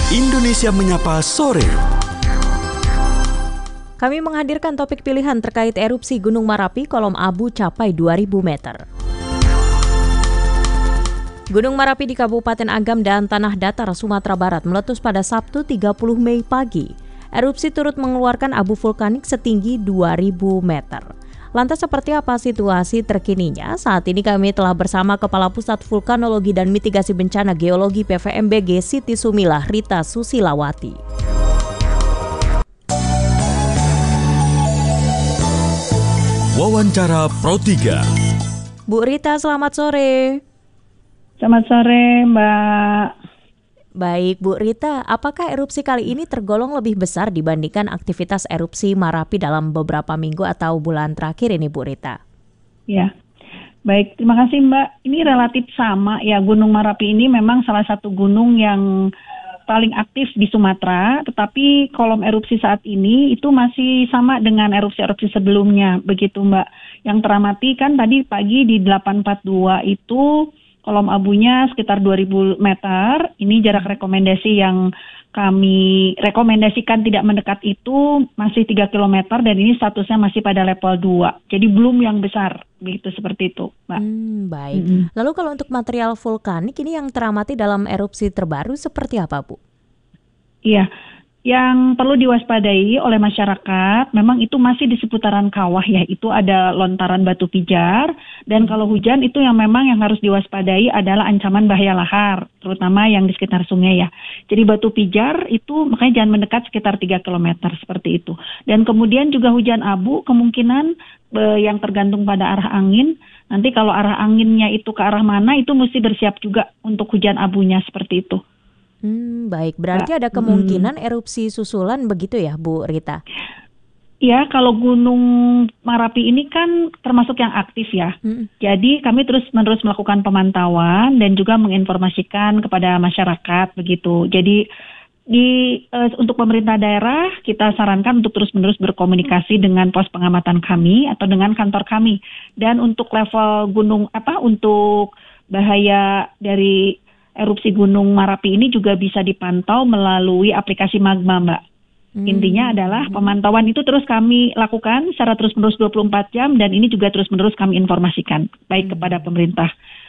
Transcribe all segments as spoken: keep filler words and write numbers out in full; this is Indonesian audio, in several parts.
Indonesia Menyapa Sore. Kami menghadirkan topik pilihan terkait erupsi Gunung Merapi, kolom abu capai dua ribu meter. Gunung Merapi di Kabupaten Agam dan Tanah Datar, Sumatera Barat meletus pada Sabtu tiga puluh Mei pagi. Erupsi turut mengeluarkan abu vulkanik setinggi dua ribu meter. Lantas seperti apa situasi terkininya? Saat ini kami telah bersama Kepala Pusat Vulkanologi dan Mitigasi Bencana Geologi P V M B G Siti Sumilah Rita Susilawati. Wawancara Pro tiga. Bu Rita, selamat sore. Selamat sore, Mbak. Baik, Bu Rita, apakah erupsi kali ini tergolong lebih besar dibandingkan aktivitas erupsi Merapi dalam beberapa minggu atau bulan terakhir ini, Bu Rita? Ya, baik. Terima kasih, Mbak. Ini relatif sama ya. Gunung Merapi ini memang salah satu gunung yang paling aktif di Sumatera, tetapi kolom erupsi saat ini itu masih sama dengan erupsi-erupsi sebelumnya, begitu, Mbak. Yang teramati kan tadi pagi di delapan empat dua itu kolom abunya sekitar dua ribu meter. Ini jarak rekomendasi yang kami rekomendasikan tidak mendekat itu masih tiga kilometer dan ini statusnya masih pada level dua. Jadi belum yang besar, begitu seperti itu, Mbak. Hmm, baik. Mm-hmm. Lalu kalau untuk material vulkanik ini yang teramati dalam erupsi terbaru seperti apa, Bu? Iya. Yang perlu diwaspadai oleh masyarakat, memang itu masih di seputaran kawah ya, itu ada lontaran batu pijar, dan kalau hujan itu yang memang yang harus diwaspadai adalah ancaman bahaya lahar, terutama yang di sekitar sungai ya. Jadi batu pijar itu makanya jangan mendekat sekitar tiga kilometer seperti itu. Dan kemudian juga hujan abu kemungkinan eh, yang tergantung pada arah angin, nanti kalau arah anginnya itu ke arah mana itu mesti bersiap juga untuk hujan abunya seperti itu. Hmm, baik. Berarti ada kemungkinan hmm. erupsi susulan begitu ya, Bu Rita? Ya, kalau Gunung Merapi ini kan termasuk yang aktif ya. Hmm. Jadi kami terus-menerus melakukan pemantauan dan juga menginformasikan kepada masyarakat begitu. Jadi di uh, untuk pemerintah daerah kita sarankan untuk terus-menerus berkomunikasi dengan pos pengamatan kami atau dengan kantor kami. Dan untuk level gunung apa untuk bahaya dari erupsi Gunung Merapi ini juga bisa dipantau melalui aplikasi Magma, Mbak. Hmm. Intinya adalah pemantauan itu terus kami lakukan secara terus-menerus dua puluh empat jam dan ini juga terus-menerus kami informasikan baik hmm. kepada pemerintah,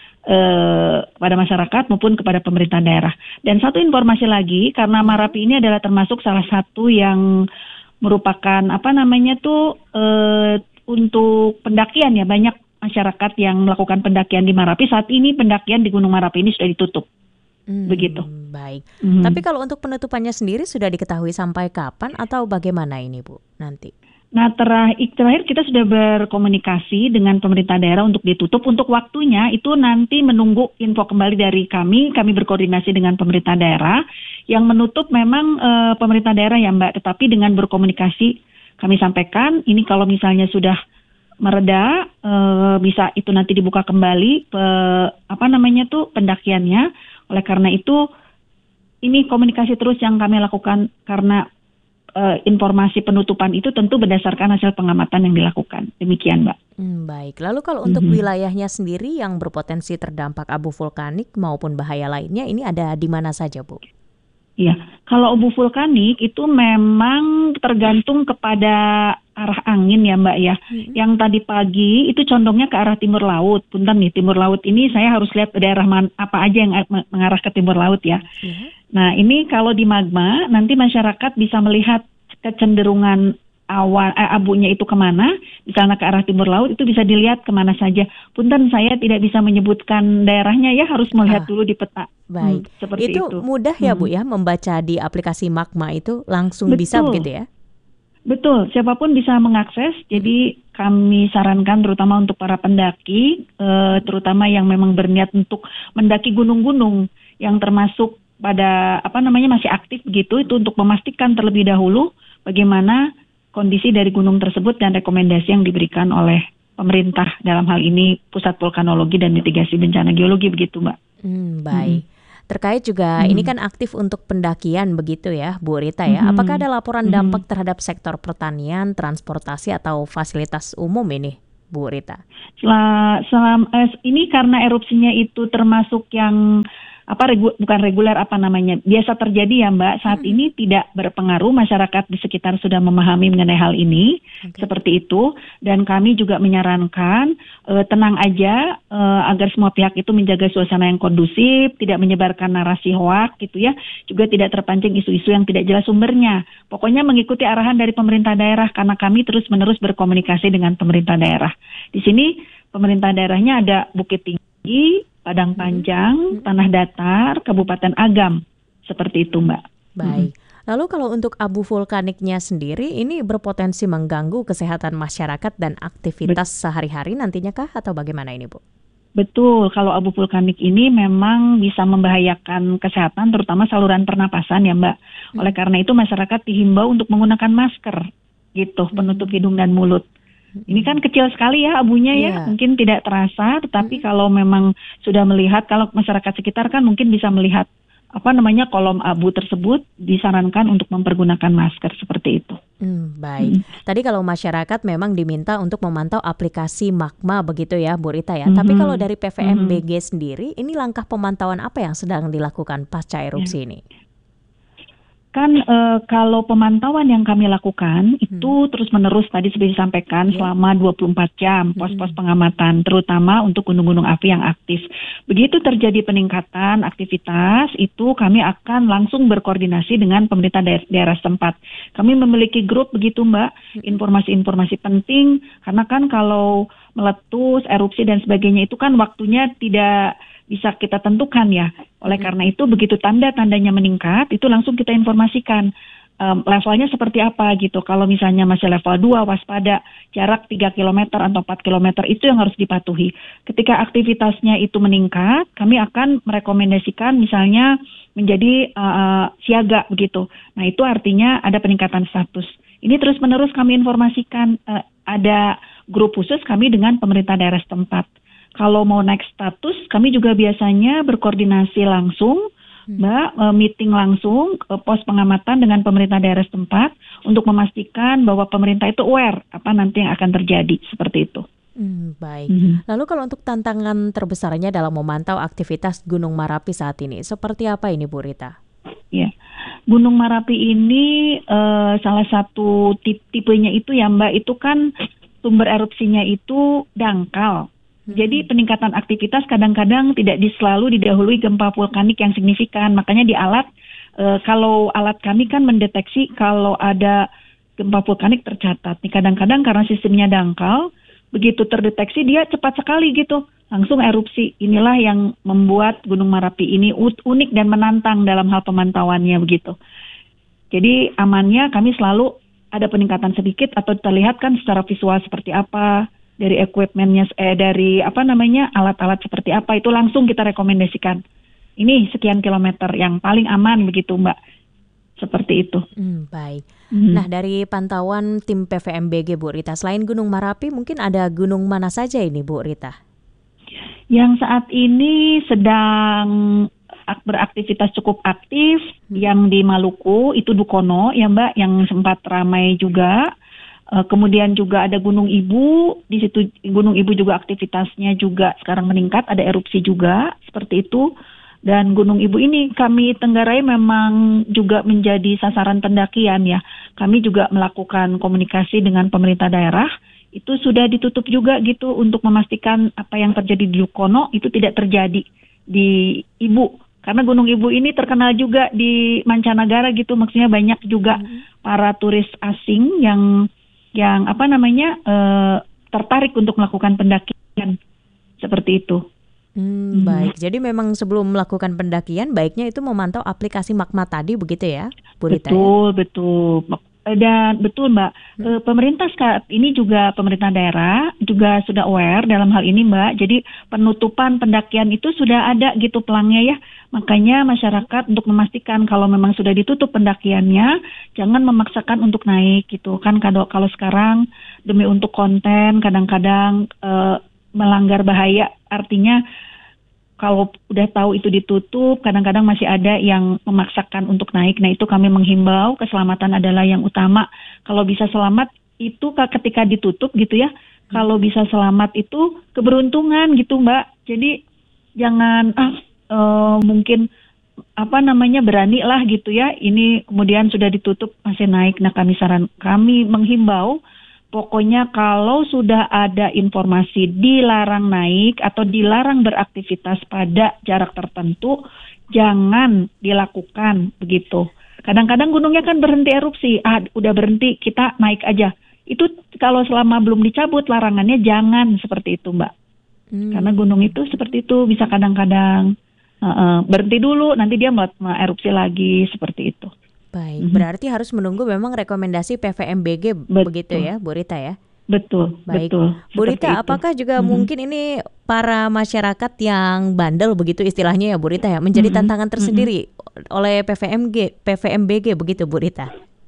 eh, kepada masyarakat maupun kepada pemerintah daerah. Dan satu informasi lagi, karena Merapi ini adalah termasuk salah satu yang merupakan apa namanya tuh eh, untuk pendakian ya, banyak masyarakat yang melakukan pendakian di Merapi. Saat ini pendakian di Gunung Merapi ini sudah ditutup. Hmm, begitu. Baik. Hmm. Tapi kalau untuk penutupannya sendiri sudah diketahui sampai kapan atau bagaimana ini, Bu, nanti? Nah, terakhir, terakhir kita sudah berkomunikasi dengan pemerintah daerah untuk ditutup. Untuk waktunya itu nanti menunggu info kembali dari kami. Kami berkoordinasi dengan pemerintah daerah. Yang menutup memang e, pemerintah daerah ya, Mbak. Tetapi dengan berkomunikasi kami sampaikan, ini kalau misalnya sudah mereda, e, bisa itu nanti dibuka kembali pe, apa namanya tuh pendakiannya. Oleh karena itu ini komunikasi terus yang kami lakukan karena e, informasi penutupan itu tentu berdasarkan hasil pengamatan yang dilakukan. Demikian, Mbak. Hmm, baik. Lalu kalau untuk mm-hmm. wilayahnya sendiri yang berpotensi terdampak abu vulkanik maupun bahaya lainnya ini ada di mana saja, Bu? Iya, kalau abu vulkanik itu memang tergantung kepada arah angin ya, Mbak ya. Hmm. Yang tadi pagi itu condongnya ke arah timur laut. Punten nih, timur laut ini saya harus lihat daerah man, apa aja yang mengarah ke timur laut ya. Hmm. Nah, ini kalau di magma nanti masyarakat bisa melihat kecenderungan awan eh, abunya itu kemana, misalnya ke arah timur laut itu bisa dilihat kemana saja. Punten saya tidak bisa menyebutkan daerahnya ya, harus melihat ah, dulu di peta. Baik, hmm, seperti itu, itu mudah ya, Bu, ya membaca di aplikasi Magma itu langsung. Betul. Bisa begitu ya? Betul, siapapun bisa mengakses. Jadi kami sarankan terutama untuk para pendaki, eh, terutama yang memang berniat untuk mendaki gunung-gunung yang termasuk pada apa namanya masih aktif begitu, itu untuk memastikan terlebih dahulu bagaimana kondisi dari gunung tersebut dan rekomendasi yang diberikan oleh pemerintah dalam hal ini Pusat Vulkanologi dan Mitigasi Bencana Geologi begitu, Mbak. Hmm, baik. Hmm. Terkait juga hmm. ini kan aktif untuk pendakian begitu ya, Bu Rita ya. Hmm. Apakah ada laporan hmm. dampak terhadap sektor pertanian, transportasi atau fasilitas umum ini, Bu Rita? Selam, selam, eh, ini karena erupsinya itu termasuk yang apa regu, bukan reguler apa namanya biasa terjadi ya Mbak saat hmm. ini tidak berpengaruh, masyarakat di sekitar sudah memahami mengenai hal ini okay. seperti itu, dan kami juga menyarankan uh, tenang aja uh, agar semua pihak itu menjaga suasana yang kondusif, tidak menyebarkan narasi hoak gitu ya, juga tidak terpancing isu-isu yang tidak jelas sumbernya. Pokoknya mengikuti arahan dari pemerintah daerah karena kami terus-menerus berkomunikasi dengan pemerintah daerah. Di sini pemerintah daerahnya ada Bukit Tinggi, Padang Panjang, hmm. Tanah Datar, Kabupaten Agam. Seperti itu, Mbak. Baik. Hmm. Lalu kalau untuk abu vulkaniknya sendiri, ini berpotensi mengganggu kesehatan masyarakat dan aktivitas Bet- sehari-hari nantinya kah? Atau bagaimana ini, Bu? Betul, kalau abu vulkanik ini memang bisa membahayakan kesehatan, terutama saluran pernapasan ya, Mbak. Hmm. Oleh karena itu masyarakat dihimbau untuk menggunakan masker, gitu, penutup hidung dan mulut. Ini kan kecil sekali ya abunya ya, yeah. mungkin tidak terasa, tetapi mm-hmm. kalau memang sudah melihat, kalau masyarakat sekitar kan mungkin bisa melihat apa namanya kolom abu tersebut, disarankan untuk mempergunakan masker seperti itu. Hmm, baik. Hmm. Tadi kalau masyarakat memang diminta untuk memantau aplikasi Magma begitu ya, Bu Rita ya. Mm-hmm. Tapi kalau dari P V M B G mm-hmm. sendiri, ini langkah pemantauan apa yang sedang dilakukan pasca erupsi yeah. ini? Kan e, kalau pemantauan yang kami lakukan itu hmm. terus-menerus tadi sudah disampaikan yeah. selama dua puluh empat jam pos-pos hmm. pengamatan, terutama untuk gunung-gunung api yang aktif. Begitu terjadi peningkatan aktivitas, itu kami akan langsung berkoordinasi dengan pemerintah daerah, daerah setempat. Kami memiliki grup begitu Mbak, informasi-informasi penting, karena kan kalau meletus, erupsi dan sebagainya itu kan waktunya tidak bisa kita tentukan ya. Oleh hmm. karena itu begitu tanda-tandanya meningkat, itu langsung kita informasikan um, levelnya seperti apa gitu. Kalau misalnya masih level dua, waspada, jarak tiga kilometer atau empat kilometer itu yang harus dipatuhi. Ketika aktivitasnya itu meningkat, kami akan merekomendasikan misalnya menjadi uh, siaga begitu. Nah itu artinya ada peningkatan status. Ini terus-menerus kami informasikan, uh, ada grup khusus kami dengan pemerintah daerah setempat. Kalau mau naik status, kami juga biasanya berkoordinasi langsung, hmm. Mbak, meeting langsung ke pos pengamatan dengan pemerintah daerah setempat untuk memastikan bahwa pemerintah itu aware apa nanti yang akan terjadi, seperti itu. Hmm, baik. Hmm. Lalu kalau untuk tantangan terbesarnya dalam memantau aktivitas Gunung Merapi saat ini, seperti apa ini Bu Rita? Ya, Gunung Merapi ini uh, salah satu tipenya itu ya Mbak, itu kan sumber erupsinya itu dangkal. Jadi peningkatan aktivitas kadang-kadang tidak selalu didahului gempa vulkanik yang signifikan. Makanya di alat, e, kalau alat kami kan mendeteksi kalau ada gempa vulkanik tercatat. Nih kadang-kadang karena sistemnya dangkal, begitu terdeteksi dia cepat sekali gitu, langsung erupsi. Inilah yang membuat Gunung Merapi ini unik dan menantang dalam hal pemantauannya begitu. Jadi amannya kami selalu ada peningkatan sedikit atau terlihat kan secara visual seperti apa. Dari equipmentnya, eh, dari apa namanya alat-alat seperti apa itu langsung kita rekomendasikan. Ini sekian kilometer yang paling aman begitu Mbak, seperti itu. Hmm, baik. Hmm. Nah dari pantauan tim P V M B G Bu Rita, selain Gunung Merapi mungkin ada gunung mana saja ini Bu Rita? Yang saat ini sedang beraktivitas cukup aktif, hmm. yang di Maluku itu Dukono ya Mbak, yang sempat ramai juga. Uh, kemudian juga ada Gunung Ibu, di situ Gunung Ibu juga aktivitasnya juga sekarang meningkat, ada erupsi juga seperti itu. Dan Gunung Ibu ini kami tenggarai memang juga menjadi sasaran pendakian ya. Kami juga melakukan komunikasi dengan pemerintah daerah, itu sudah ditutup juga gitu untuk memastikan apa yang terjadi di Dukono itu tidak terjadi di Ibu. Karena Gunung Ibu ini terkenal juga di mancanegara gitu, maksudnya banyak juga hmm. para turis asing yang yang apa namanya uh, tertarik untuk melakukan pendakian seperti itu. Hmm, hmm. Baik, jadi memang sebelum melakukan pendakian baiknya itu memantau aplikasi Magma tadi begitu ya, Bu Rita? Betul, ya? betul. Dan betul Mbak, hmm. e, pemerintah saat ini juga pemerintah daerah juga sudah aware dalam hal ini Mbak. Jadi penutupan pendakian itu sudah ada gitu pelangnya ya. Makanya masyarakat untuk memastikan kalau memang sudah ditutup pendakiannya, jangan memaksakan untuk naik gitu. Kan kalau kalau sekarang demi untuk konten kadang-kadang e, melanggar bahaya, artinya kalau udah tahu itu ditutup, kadang-kadang masih ada yang memaksakan untuk naik. Nah itu kami menghimbau, keselamatan adalah yang utama. Kalau bisa selamat itu ketika ditutup gitu ya. Kalau bisa selamat itu keberuntungan gitu Mbak. Jadi jangan ah uh, mungkin apa namanya berani lah gitu ya, ini kemudian sudah ditutup masih naik. Nah kami saran kami menghimbau pokoknya kalau sudah ada informasi dilarang naik atau dilarang beraktivitas pada jarak tertentu, jangan dilakukan begitu. Kadang-kadang gunungnya kan berhenti erupsi, ah udah berhenti kita naik aja. Itu kalau selama belum dicabut larangannya jangan seperti itu Mbak. Hmm. Karena gunung itu seperti itu bisa kadang-kadang Uh, berhenti dulu, nanti dia mau erupsi lagi seperti itu. Baik, mm-hmm. berarti harus menunggu memang rekomendasi P V M B G betul. Begitu ya, Bu Rita ya? Betul, baik. Betul. Bu Rita, apakah juga mm-hmm. mungkin ini para masyarakat yang bandel begitu istilahnya ya Bu Rita ya, menjadi mm-hmm. tantangan tersendiri mm-hmm. oleh P V M G, P V M B G begitu Bu Rita?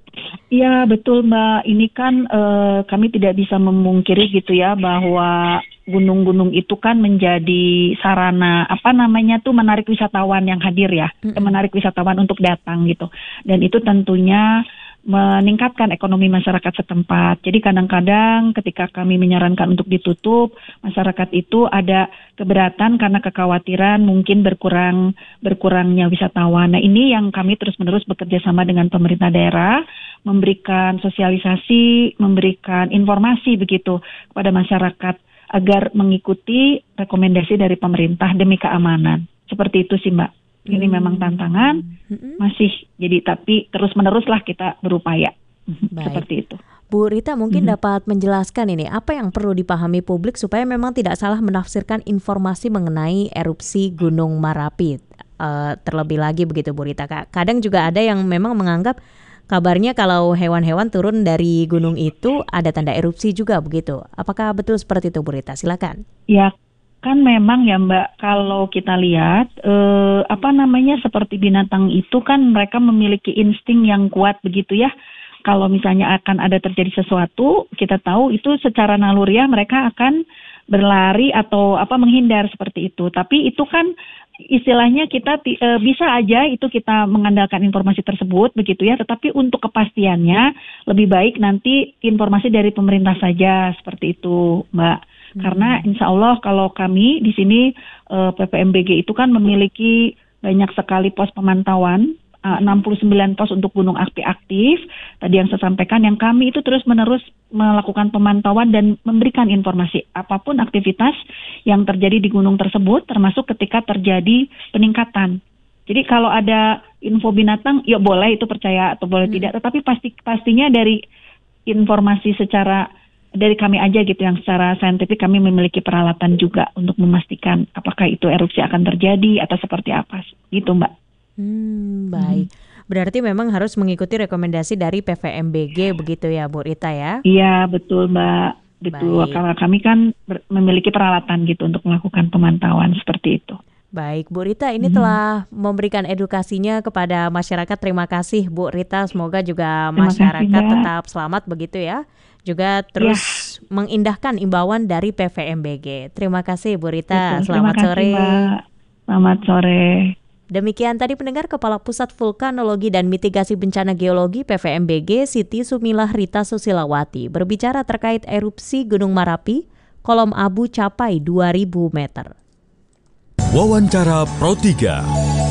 Iya betul Mbak, ini kan uh, kami tidak bisa memungkiri gitu ya bahwa gunung-gunung itu kan menjadi sarana apa namanya tuh menarik wisatawan yang hadir ya, mm-hmm. menarik wisatawan untuk datang gitu. Dan itu tentunya meningkatkan ekonomi masyarakat setempat. Jadi kadang-kadang ketika kami menyarankan untuk ditutup, masyarakat itu ada keberatan karena kekhawatiran mungkin berkurang berkurangnya wisatawan. Nah ini yang kami terus-menerus bekerja sama dengan pemerintah daerah, memberikan sosialisasi, memberikan informasi begitu kepada masyarakat agar mengikuti rekomendasi dari pemerintah demi keamanan. Seperti itu sih Mbak. Ini hmm. memang tantangan, hmm. masih jadi tapi terus-meneruslah kita berupaya. Baik. Seperti itu. Bu Rita mungkin hmm. dapat menjelaskan ini apa yang perlu dipahami publik supaya memang tidak salah menafsirkan informasi mengenai erupsi Gunung Marapi. Uh, terlebih lagi begitu Bu Rita. Kadang juga ada yang memang menganggap kabarnya kalau hewan-hewan turun dari gunung itu ada tanda erupsi juga begitu. Apakah betul seperti itu Bu Rita? Silakan. Ya, kan memang ya Mbak, kalau kita lihat eh, apa namanya seperti binatang itu kan mereka memiliki insting yang kuat begitu ya. Kalau misalnya akan ada terjadi sesuatu, kita tahu itu secara naluriah mereka akan berlari atau apa menghindar seperti itu. Tapi itu kan istilahnya kita e, bisa aja itu kita mengandalkan informasi tersebut begitu ya, tetapi untuk kepastiannya lebih baik nanti informasi dari pemerintah saja seperti itu Mbak. Hmm. Karena insya Allah kalau kami di sini e, P V M B G itu kan memiliki banyak sekali pos pemantauan, e, enam puluh sembilan pos untuk gunung api aktif. Tadi yang saya sampaikan, yang kami itu terus menerus melakukan pemantauan dan memberikan informasi apapun aktivitas yang terjadi di gunung tersebut, termasuk ketika terjadi peningkatan. Jadi kalau ada info binatang, ya boleh itu percaya atau boleh hmm. tidak, tetapi pasti pastinya dari informasi secara dari kami aja gitu, yang secara saintifik kami memiliki peralatan juga untuk memastikan apakah itu erupsi akan terjadi atau seperti apa, gitu Mbak. Hmm, baik. Hmm. Berarti memang harus mengikuti rekomendasi dari P V M B G begitu ya Bu Rita ya? Iya betul Mbak, betul. Baik. Karena kami kan ber- memiliki peralatan gitu untuk melakukan pemantauan seperti itu. Baik Bu Rita, ini hmm. telah memberikan edukasinya kepada masyarakat. Terima kasih Bu Rita, semoga juga Terima masyarakat kasih, tetap selamat begitu ya. Juga terus ya. mengindahkan imbauan dari P V M B G. Terima kasih Bu Rita, betul. Selamat Terima sore. Kasih, Mbak. Selamat sore. Demikian tadi pendengar Kepala Pusat Vulkanologi dan Mitigasi Bencana Geologi P V M B G Siti Sumilah Rita Susilawati berbicara terkait erupsi Gunung Marapi, kolom abu capai dua ribu meter. Wawancara Pro tiga.